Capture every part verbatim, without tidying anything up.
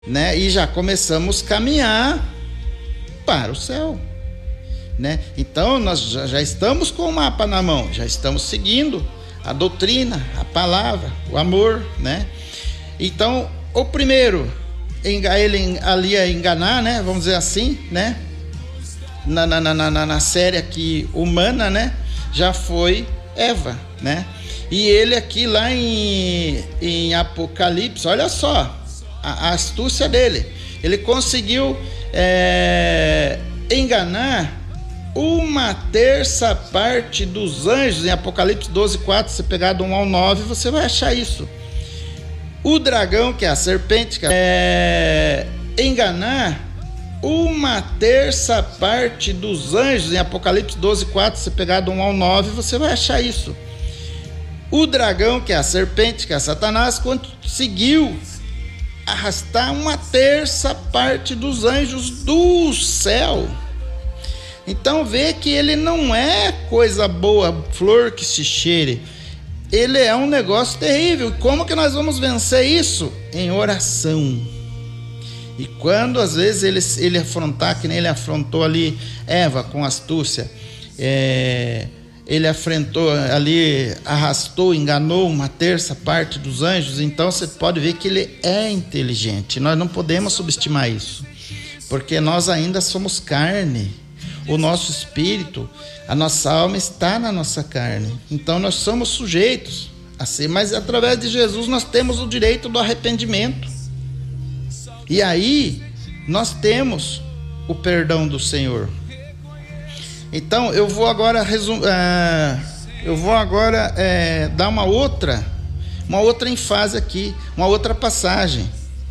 né? E já começamos a caminhar para o céu, né? Então nós já, já estamos com o mapa na mão, já estamos seguindo a doutrina, a palavra, o amor, né? Então o primeiro ele ali a enganar, né? Vamos dizer assim, né? Na, na, na, na, na série aqui humana, né? Já foi Eva, né? E ele aqui lá em, em Apocalipse, olha só a, a astúcia dele. Ele conseguiu é, enganar uma terça parte dos anjos. Em Apocalipse doze, quatro, você pegar do um ao nove, você vai achar isso. O dragão, que é a serpente, que é enganar uma terça parte dos anjos. Em Apocalipse doze, quatro, você pegar do um ao nove, você vai achar isso. O dragão, que é a serpente, que é Satanás, conseguiu arrastar uma terça parte dos anjos do céu. Então vê que ele não é coisa boa, flor que se cheire. Ele é um negócio terrível. Como que nós vamos vencer isso? Em oração. E quando às vezes ele, ele afrontar, que nem ele afrontou ali Eva com astúcia, é, ele afrontou ali, arrastou, enganou uma terça parte dos anjos. Então você pode ver que ele é inteligente. Nós não podemos subestimar isso, porque nós ainda somos carne. O nosso espírito, a nossa alma está na nossa carne. Então nós somos sujeitos a ser, mas através de Jesus nós temos o direito do arrependimento. E aí nós temos o perdão do Senhor. Então eu vou agora resum, uh, eu vou agora uh, dar uma outra, uma outra ênfase aqui, uma outra passagem.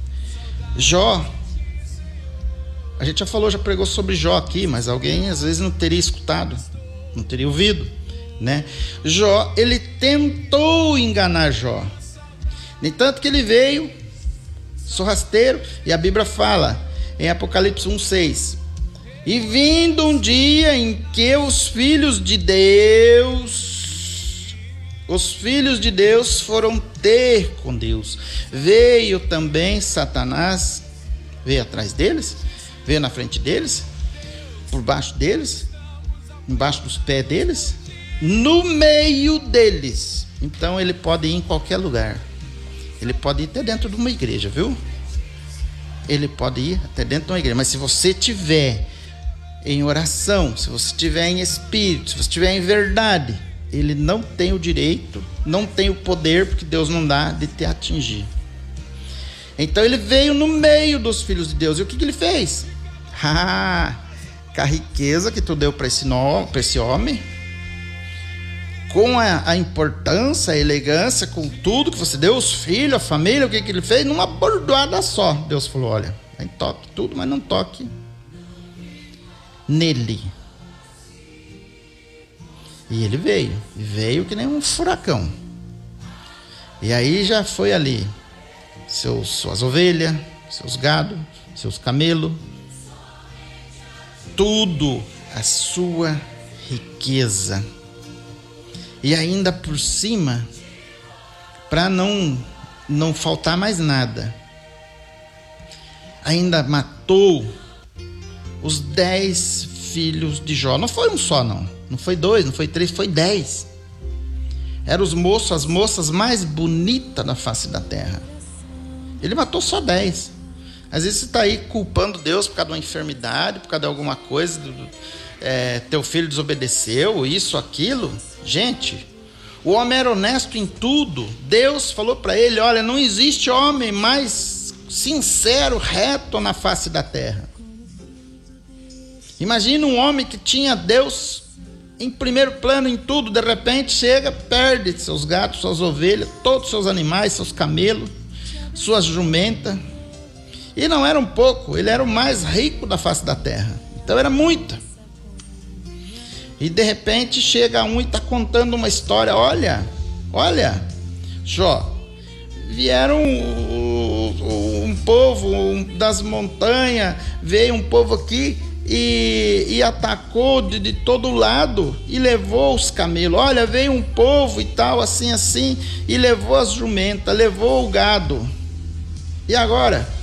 Jó. A gente já falou, já pregou sobre Jó aqui, mas alguém às vezes não teria escutado, não teria ouvido, né? Jó, ele tentou enganar Jó. No entanto que ele veio, sou rasteiro, e a Bíblia fala em Apocalipse um, seis: e vindo um dia em que os filhos de Deus, os filhos de Deus foram ter com Deus, veio também Satanás, veio atrás deles, veio na frente deles, por baixo deles, embaixo dos pés deles, no meio deles. Então ele pode ir em qualquer lugar. Ele pode ir até dentro de uma igreja, viu? Ele pode ir até dentro de uma igreja. Mas se você tiver em oração, se você tiver em espírito, se você tiver em verdade, ele não tem o direito, não tem o poder, porque Deus não dá, de te atingir. Então ele veio no meio dos filhos de Deus. E o que, que ele fez? Ah, com a riqueza que tu deu para esse, esse homem, com a, a importância, a elegância, com tudo que você deu, os filhos, a família, o que, que ele fez? Numa bordoada só. Deus falou: olha, toque tudo, mas não toque nele. E ele veio, e veio que nem um furacão. E aí já foi ali seus, suas ovelhas, seus gado, seus camelos, tudo, a sua riqueza. E ainda por cima, para não, não faltar mais nada, ainda matou os dez filhos de Jó. Não foi um só, não. Não foi dois, não foi três, foi dez. Eram os moços, as moças mais bonitas da face da terra. Ele matou só dez. Às vezes você está aí culpando Deus por causa de uma enfermidade, por causa de alguma coisa, é, teu filho desobedeceu, isso, aquilo. Gente, o homem era honesto em tudo. Deus falou para ele: olha, não existe homem mais sincero, reto na face da terra. Imagina um homem que tinha Deus em primeiro plano em tudo, de repente chega, perde seus gatos, suas ovelhas, todos os seus animais, seus camelos, suas jumentas. E não era um pouco, ele era o mais rico da face da terra. Então era muita. E de repente chega um e está contando uma história. Olha, olha, Jó, vieram um, um, um povo um, das montanhas, veio um povo aqui e, e atacou de, de todo lado e levou os camelos. Olha, veio um povo e tal, assim, assim, e levou as jumentas, levou o gado. E agora?